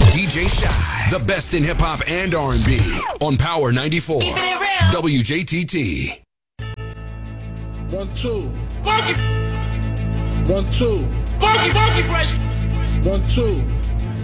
DJ Shy, the best in hip hop and R&B on Power 94. WJTT. 1 2. Funky. 1 2. Funky fresh. 1 2.